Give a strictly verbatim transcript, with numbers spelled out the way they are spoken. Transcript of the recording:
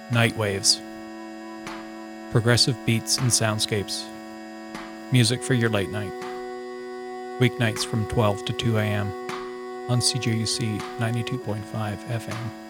Night Waves. Progressive beats and soundscapes. Music for your late night. Weeknights from twelve to two a.m. on C J U C ninety-two point five F M.